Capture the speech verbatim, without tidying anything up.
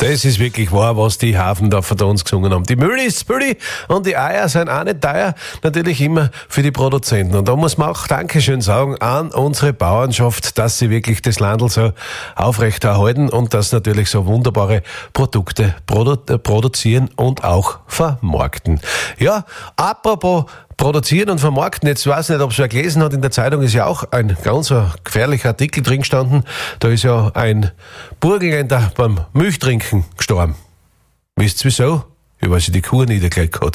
Das ist wirklich wahr, was die Hafen da von uns gesungen haben. Die Mühle ist Mühle und die Eier sind auch nicht teuer. Natürlich immer für die Produzenten. Und da muss man auch Dankeschön sagen an unsere Bauernschaft, dass sie wirklich das Landl so aufrechterhalten und dass natürlich so wunderbare Produkte produ- produzieren und auch vermarkten. Ja, apropos produzieren und vermarkten. Jetzt weiß ich nicht, ob es wer gelesen hat, in der Zeitung ist ja auch ein ganz gefährlicher Artikel drin gestanden. Da ist ja ein Burgenländer beim Milchtrinken gestorben. Wisst ihr wieso? Ja, weil sie die Kuh niedergelegt hat.